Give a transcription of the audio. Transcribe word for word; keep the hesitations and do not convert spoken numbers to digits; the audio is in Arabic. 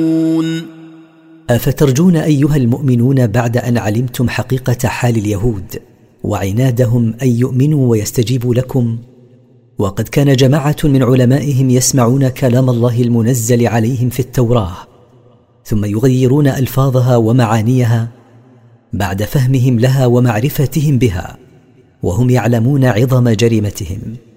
أفترجون أيها المؤمنون بعد أن علمتم حقيقة حال اليهود وعنادهم أن يؤمنوا ويستجيبوا لكم، وقد كان جماعة من علمائهم يسمعون كلام الله المنزل عليهم في التوراة ثم يغيرون ألفاظها ومعانيها بعد فهمهم لها ومعرفتهم بها وهم يعلمون عظم جريمتهم.